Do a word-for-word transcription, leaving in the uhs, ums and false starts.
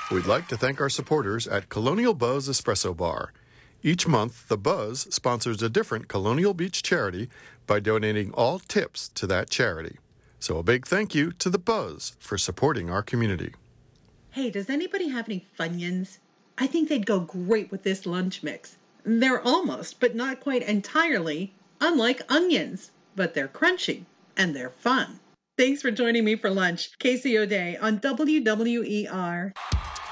We'd like to thank our supporters at Colonial Buzz Espresso Bar. Each month, the Buzz sponsors a different Colonial Beach charity by donating all tips to that charity. So a big thank you to the Buzz for supporting our community. Hey, does anybody have any Funyuns? I think they'd go great with this lunch mix. They're almost, but not quite entirely, unlike onions, but they're crunchy and they're fun. Thanks for joining me for lunch. Casey O'Day on W W E R.